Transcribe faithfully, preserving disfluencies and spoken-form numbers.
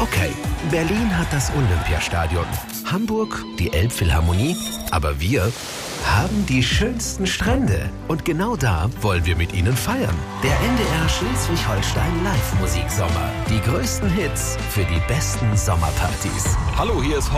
Okay, Berlin hat das Olympiastadion, Hamburg die Elbphilharmonie, aber wir haben die schönsten Strände. Und genau da wollen wir mit Ihnen feiern. Der N D R Schleswig-Holstein Live-Musiksommer. Die größten Hits für die besten Sommerpartys. Hallo, hier ist